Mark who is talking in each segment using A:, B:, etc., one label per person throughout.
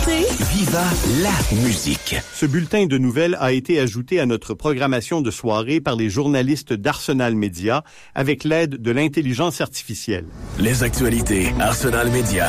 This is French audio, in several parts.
A: écoutez
B: Viva la musique.
C: Ce bulletin de nouvelles a été ajouté à notre programmation de soirée par les journalistes d'Arsenal Média avec l'aide de l'intelligence artificielle.
B: Les actualités Arsenal Média.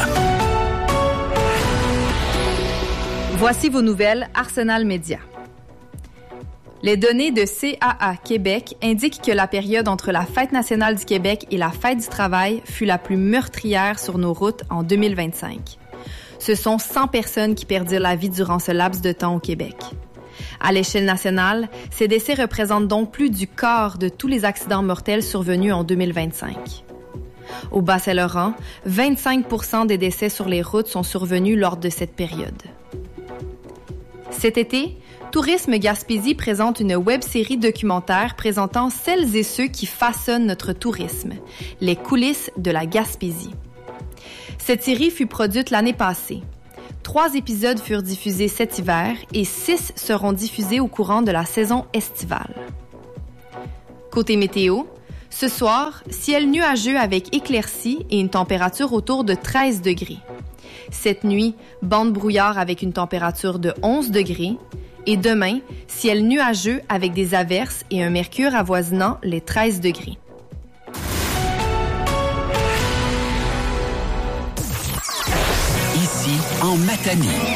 D: Voici vos nouvelles Arsenal Média. Les données de CAA Québec indiquent que la période entre la Fête nationale du Québec et la Fête du travail fut la plus meurtrière sur nos routes en 2025. Ce sont 100 personnes qui perdirent la vie durant ce laps de temps au Québec. À l'échelle nationale, ces décès représentent donc plus du quart de tous les accidents mortels survenus en 2025. Au Bas-Saint-Laurent, 25% des décès sur les routes sont survenus lors de cette période. Cet été, Tourisme Gaspésie présente une web-série documentaire présentant celles et ceux qui façonnent notre tourisme, les coulisses de la Gaspésie. Cette série fut produite l'année passée. 3 épisodes furent diffusés cet hiver et 6 seront diffusés au courant de la saison estivale. Côté météo, ce soir, ciel nuageux avec éclaircies et une température autour de 13 degrés. Cette nuit, bande brouillard avec une température de 11 degrés. Et demain, ciel nuageux avec des averses et un mercure avoisinant les 13 degrés.
B: Ici, en Matanie.